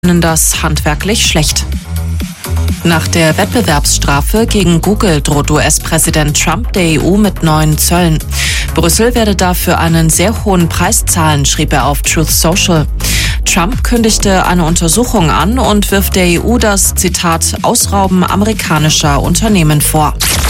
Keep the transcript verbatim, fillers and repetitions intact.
das handwerklich schlecht. Nach der Wettbewerbsstrafe gegen Google droht U S-Präsident Trump der E U mit neuen Zöllen. Brüssel werde dafür einen sehr hohen Preis zahlen, schrieb er auf Truth Social. Trump kündigte eine Untersuchung an und wirft der E U das, Zitat, Ausrauben amerikanischer Unternehmen vor.